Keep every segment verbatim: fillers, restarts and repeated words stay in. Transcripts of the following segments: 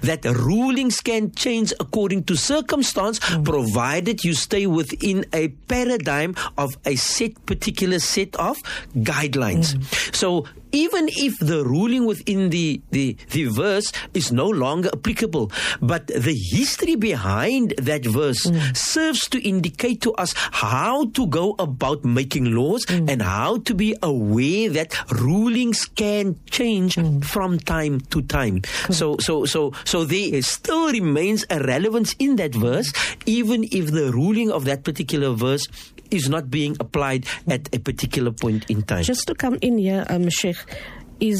that rulings can change according to circumstance, mm. provided you stay within a paradigm of a set particular set of guidelines. Mm. So even if the ruling within the, the, the verse is no longer applicable, but the history behind that verse mm. serves to indicate to us how to go about making laws mm. and how to be aware that rulings can change mm. from time to time. Cool. So, so, so, so there still remains a relevance in that verse, even if the ruling of that particular verse is not being applied at a particular point in time. Just to come in here, um, Sheikh, is,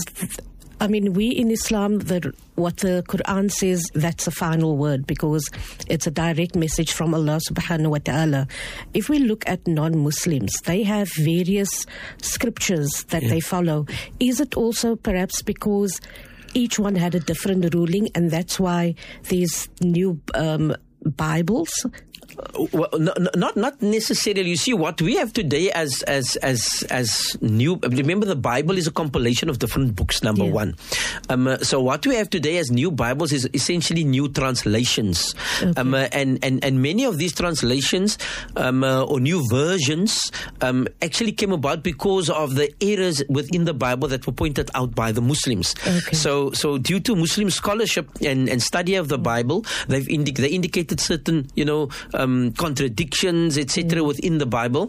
I mean, we in Islam, the, what the Quran says, that's a final word because it's a direct message from Allah subhanahu wa ta'ala. If we look at non-Muslims, they have various scriptures that yeah. they follow. Is it also perhaps because each one had a different ruling and that's why there's new um, Bibles? Well, no, not not necessarily. You see, what we have today as as as as new. Remember, the Bible is a compilation of different books. Number yeah. one. Um, uh, so what we have today as new Bibles is essentially new translations. Okay. Um, uh, and and and many of these translations um, uh, or new versions um, actually came about because of the errors within the Bible that were pointed out by the Muslims. Okay. So so due to Muslim scholarship and, and study of the Bible, they've indi- they indicated certain you know. Um, Um, contradictions, et cetera, mm. within the Bible.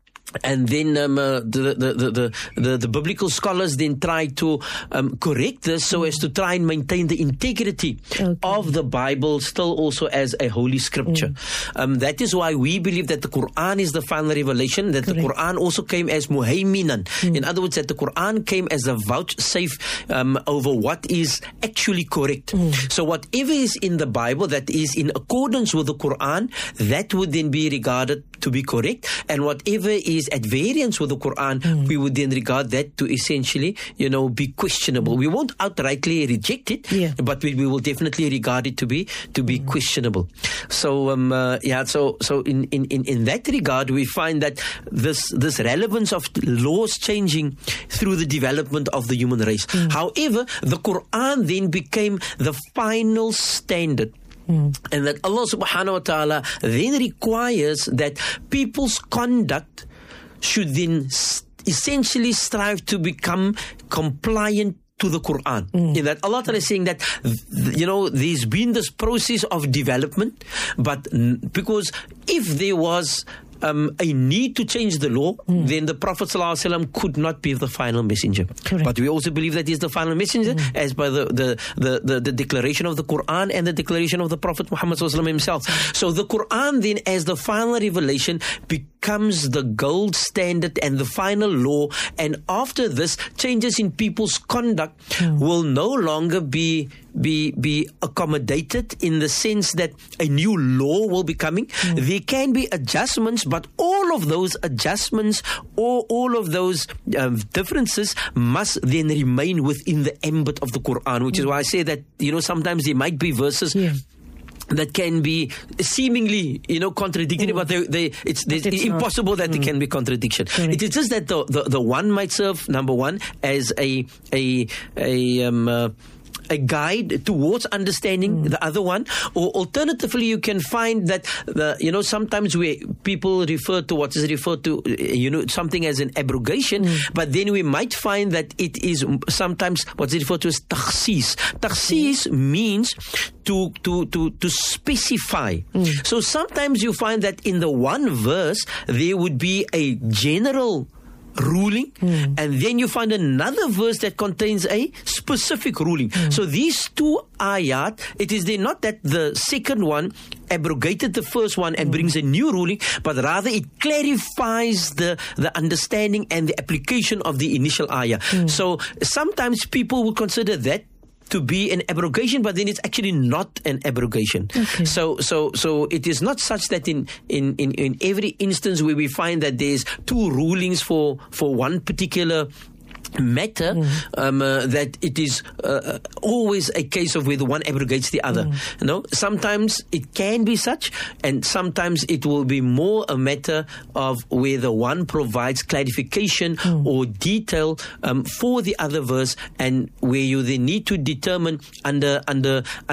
And then um, uh, the, the, the, the, the, the biblical scholars then try to um, correct this so as to try and maintain the integrity okay. of the Bible still also as a holy scripture. Mm. Um, that is why we believe that the Quran is the final revelation, that correct. The Quran also came as muhaiminan. Mm. In other words, that the Quran came as a vouchsafe um, over what is actually correct. Mm. So whatever is in the Bible that is in accordance with the Quran, that would then be regarded to be correct. And whatever is at variance with the Quran, mm. we would then regard that to essentially, you know, be questionable. We won't outrightly reject it, yeah. but we, we will definitely regard it to be to be mm. questionable. So, um, uh, yeah, so so in, in, in, in that regard, we find that this this relevance of laws changing through the development of the human race. Mm. However, the Quran then became the final standard. Mm. And that Allah subhanahu wa ta'ala then requires that people's conduct should then essentially strive to become compliant to the Quran. Mm. In that Allah Ta'ala is saying that, you know, there's been this process of development, but because if there was Um, a need to change the law, mm. then the Prophet ﷺ could not be the final messenger. Correct. But we also believe that he is the final messenger mm. as by the, the, the, the, the declaration of the Quran and the declaration of the Prophet Muhammad ﷺ himself. So the Quran then as the final revelation becomes the gold standard and the final law, and after this, changes in people's conduct mm. will no longer be be be accommodated in the sense that a new law will be coming. Mm. There can be adjustments, but all of those adjustments or all of those um, differences must then remain within the ambit of the Quran, which mm. is why I say that, you know, sometimes there might be verses yeah. that can be seemingly, you know, contradictory, mm. but they, they, it's, it's, it's impossible that mm. there can be contradiction. Correct. It is just that the, the, the one might serve, number one, as a, a, a, um, uh, a guide towards understanding mm. the other one, or alternatively you can find that the you know sometimes we people refer to what is referred to you know something as an abrogation, mm. but then we might find that it is sometimes what's referred to as takhsis. Takhsis mm. means to to to to specify. Mm. So sometimes you find that in the one verse there would be a general ruling, mm. and then you find another verse that contains a specific ruling. Mm. So these two ayat, it is then not that the second one abrogated the first one and mm. brings a new ruling, but rather it clarifies the, the understanding and the application of the initial ayah. Mm. So sometimes people will consider that to be an abrogation, but then it's actually not an abrogation. Okay. So, so, so it is not such that in, in, in, in every instance where we find that there's two rulings for, for one particular matter, mm. um, uh, that it is uh, always a case of where the one abrogates the other. Mm. You know, sometimes it can be such, and sometimes it will be more a matter of where the one provides clarification mm. or detail um, for the other verse, and where you then need to determine under under